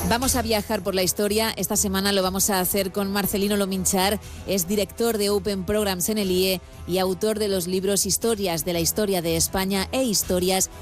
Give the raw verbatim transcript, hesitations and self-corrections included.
Vamos a viajar por la historia. Esta semana lo vamos a hacer con Marcelino Lominchar. Es director de Open Programs en el I E y autor de los libros Historias de la Historia de España e Historias